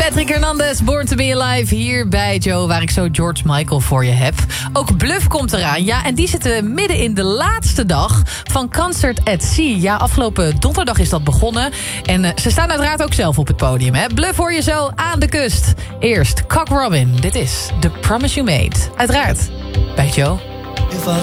Patrick Hernandez, Born to be Alive, hier bij Joe, waar ik zo George Michael voor je heb. Ook Bluff komt eraan, ja, en die zitten midden in de laatste dag van Concert at Sea. Ja, afgelopen donderdag is dat begonnen. En ze staan uiteraard ook zelf op het podium, hè. Bluff hoor je zo aan de kust. Eerst Cock Robin, dit is The Promise You Made. Uiteraard, bij Joe. If I